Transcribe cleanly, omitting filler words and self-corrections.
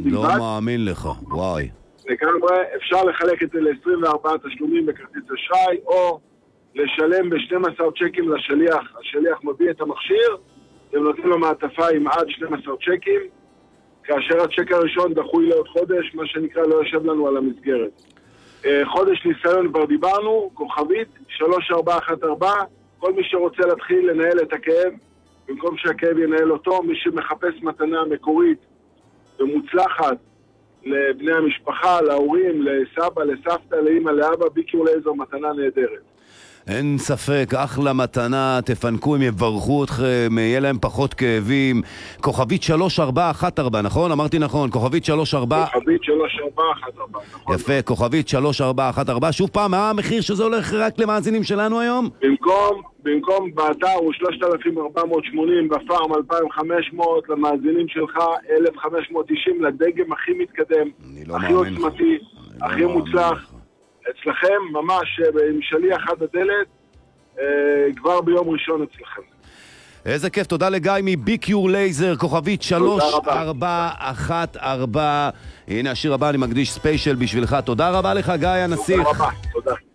שקלים בלבד. לא מאמין לך, וואי. לגמרי, אפשר לחלק את זה ל-24 תשלומים בכרטיס אשראי, או לשלם ב-12 צ'קים לשליח. השליח מביא את המכשיר, הם נותנים לו מעטפה עם עד 12 צ'קים, כאשר הצ'ק הראשון דחוי לעוד חודש, מה שנקרא לא יושב לנו על המסגרת. חודש ניסיון כבר דיברנו, כוכבית 3414, כל מי שרוצה להתחיל לנהל את הכאב, במקום שהכאב ינהל אותו, מי שמחפש מתנה מקורית ומוצלחת לבני המשפחה, להורים, לסבא, לסבתא, לאמא, לאבא, ביקיור לייזר, מתנה נהדרת. אין ספק, אחלה מתנה, תפנקו, הם יברכו אתכם, יהיה להם פחות כאבים. כוכבית 3414, נכון? אמרתי נכון, כוכבית 3414, נכון. יפה, כוכבית 3414. שוב פעם, מה המחיר שזה הולך רק למאזינים שלנו היום? במקום באתר הוא 3,480, בפארם 2,500, למאזינים שלך 1,590, לדגם הכי מתקדם, הכי עוצמתי, הכי מוצלח. אצלכם ממש עם שליח עד הדלת, כבר ביום ראשון אצלכם. איזה כיף, תודה לגיא מביקיור לייזר, כוכבית 3414. הנה השיר הבא, אני מקדיש ספיישל בשבילך. תודה רבה לך גיא הנסיך. תודה רבה, תודה.